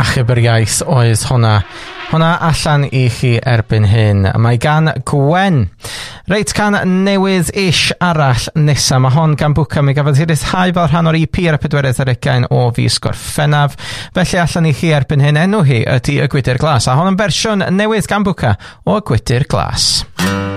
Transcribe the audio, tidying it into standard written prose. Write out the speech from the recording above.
achub yr iaith oedd hwnna. Hwna allan i chi erbyn hyn. Mae gan Gwen. Reit, can newydd ish arall nesa. Mae hon gan Bwca. Mi gafodd hi ryddhau fel rhan o'r EP ar y 40 o fis Gorffennaf. Felly allan i chi erbyn hyn. Enw hi ydy Y Gwydr Glas. A hon yn fersiwn newydd gan Bwca o Y Gwydr Glas.